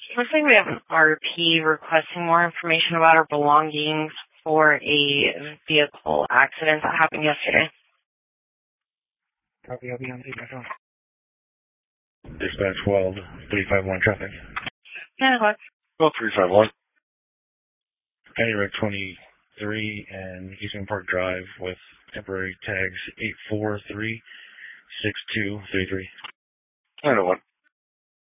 Looks like we have an RP requesting more information about our belongings for a vehicle accident that happened yesterday. Copy, I'll be on the phone. Dispatch 12351 traffic. 9 o'clock. 12351. County Road 23 and Eastern Park Drive with temporary tags 8436233. 901.